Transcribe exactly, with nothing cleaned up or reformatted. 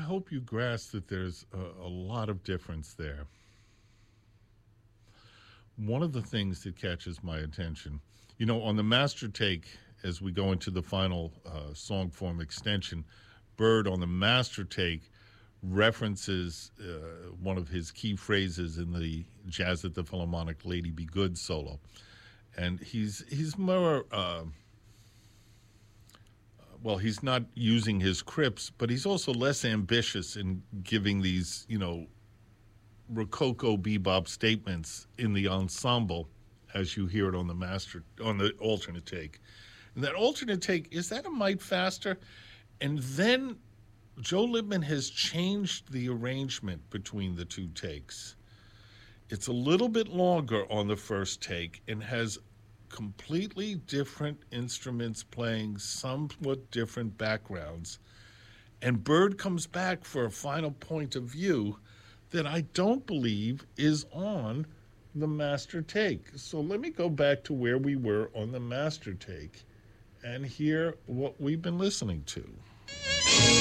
hope you grasp that there's a, a lot of difference there. One of the things that catches my attention, you know, on the master take, as we go into the final uh, song form extension, Bird on the master take references uh, one of his key phrases in the Jazz at the Philharmonic Lady Be Good solo. And he's he's more, uh, well, he's not using his crips, but he's also less ambitious in giving these, you know, rococo bebop statements in the ensemble as you hear it on the master, on the alternate take. And that alternate take, is that a mite faster? And then Joe Liebman has changed the arrangement between the two takes. It's a little bit longer on the first take and has completely different instruments playing somewhat different backgrounds. And Bird comes back for a final point of view that I don't believe is on the master take. So let me go back to where we were on the master take and hear what we've been listening to.